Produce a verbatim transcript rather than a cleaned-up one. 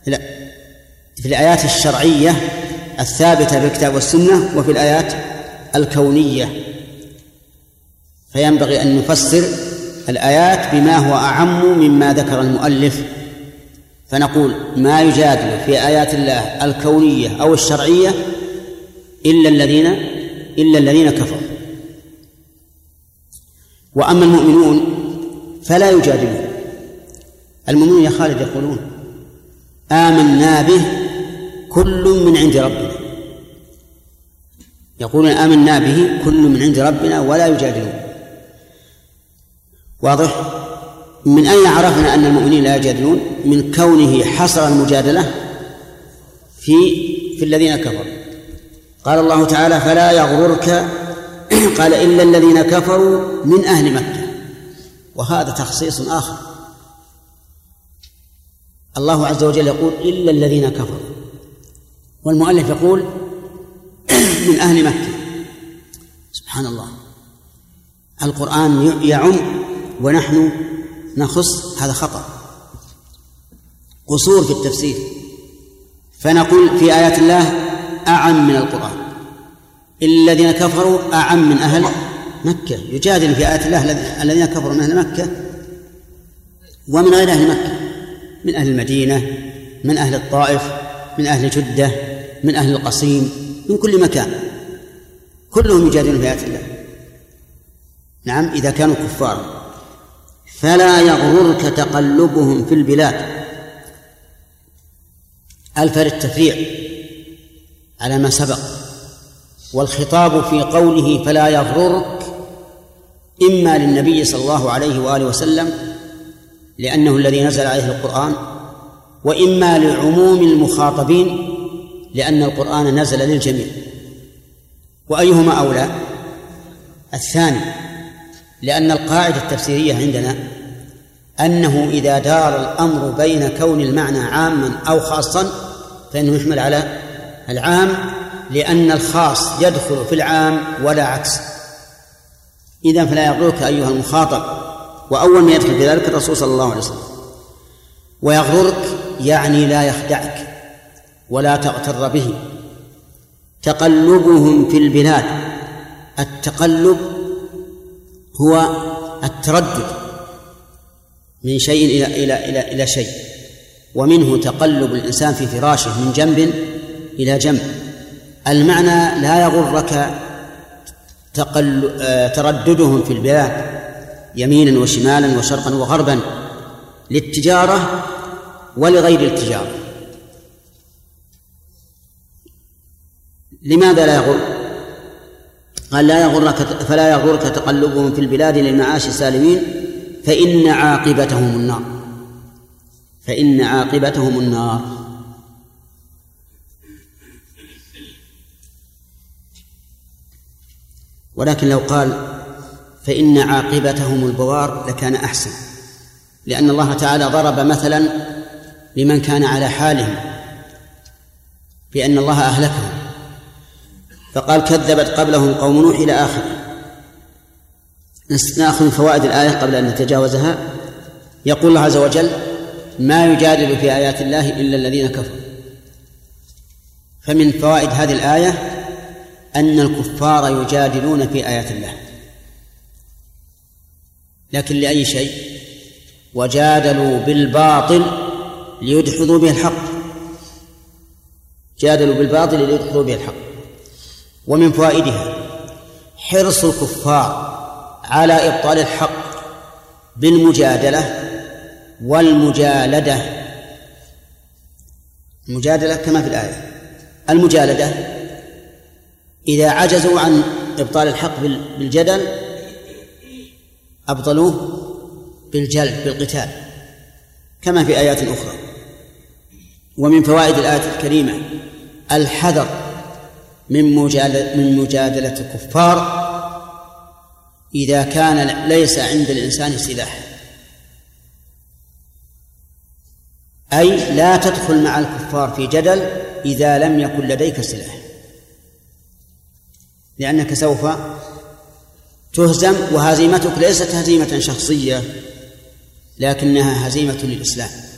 في الآيات الشرعية الثابتة بالكتاب والسنة وفي الآيات الكونية، فينبغي أن نفسر الآيات بما هو أعم مما ذكر المؤلف، فنقول ما يجادل في آيات الله الكونية أو الشرعية إلا الذين إلا الذين كفروا. وأما المؤمنون فلا يجادلون. المؤمنون يا خالد يقولون آمنا به كل من عند ربنا، يقولون آمنا به كل من عند ربنا ولا يجادلون. واضح؟ من أين عرفنا أن المؤمنين لا يجادلون؟ من كونه حصر المجادلة في في الذين كفروا. قال الله تعالى فلا يغررك، قال إلا الذين كفروا من أهل مكة، وهذا تخصيص آخر. الله عز وجل يقول إلا الذين كفروا، والمؤلف يقول من أهل مكة. سبحان الله، القرآن يعم ونحن نخص، هذا خطأ، قصور في التفسير. فنقول في آيات الله أعم من القرآن، إلا الذين كفروا أعم من أهل مكة. يجادل في آيات الله الذين كفروا من أهل مكة ومن غير أهل مكة، من أهل المدينة، من أهل الطائف، من أهل جدة، من أهل القصيم، من كل مكان، كلهم يجادلون في آيات الله. نعم إذا كانوا كفارا. فلا يغررك تقلبهم في البلاد، ألف للتفريع على ما سبق، والخطاب في قوله فلا يغررك إما للنبي صلى الله عليه وآله وسلم لأنه الذي نزل عليه القرآن، وإما لعموم المخاطبين لأن القرآن نزل للجميع. وأيهما أولى؟ الثاني، لأن القاعدة التفسيرية عندنا أنه إذا دار الأمر بين كون المعنى عاما أو خاصا فإنه يحمل على العام، لأن الخاص يدخل في العام ولا عكس. إذن فلا يغررك أيها المخاطب، وأول ما يدخل في ذلك الرسول صلى الله عليه وسلم. ويغررك يعني لا يخدعك ولا تغتر به. تقلبهم في البلاد، التقلب هو التردد من شيء إلى إلى إلى إلى شيء، ومنه تقلب الإنسان في فراشه من جنب إلى جنب. المعنى لا يغرك ترددهم في البلاد يمينا وشمالا وشرقا وغربا للتجارة ولغير التجارة. لماذا لا يغر؟ قال لا يغرك فلا يغرك تقلبهم في البلاد للمعاش سالمين فإن عاقبتهم النار، فإن عاقبتهم النار. ولكن لو قال فإن عاقبتهم البوار لكان أحسن، لأن الله تعالى ضرب مثلا لمن كان على حالهم بأن الله أهلكهم، فقال كذبت قبلهم قوم نوح إلى آخره. نأخذ فوائد الآية قبل أن نتجاوزها. يقول الله عز وجل ما يجادل في آيات الله إلا الذين كفروا. فمن فوائد هذه الآية أن الكفار يجادلون في آيات الله، لكن لأي شيء؟ وجادلوا بالباطل ليدحضوا به الحق، جادلوا بالباطل ليدحضوا به الحق. ومن فوائدها حرص الكفار على إبطال الحق بالمجادلة والمجالدة. المجادلة كما في الآية، المجالدة إذا عجزوا عن إبطال الحق بالجدل أبطلوه بالجلد بالقتال كما في آيات أخرى. ومن فوائد الآية الكريمة الحذر من مجادلة, من مجادلة الكفار إذا كان ليس عند الإنسان سلاح، أي لا تدخل مع الكفار في جدل إذا لم يكن لديك سلاح، لأنك سوف تهزم، وهزيمتك ليست هزيمة شخصية لكنها هزيمة للإسلام.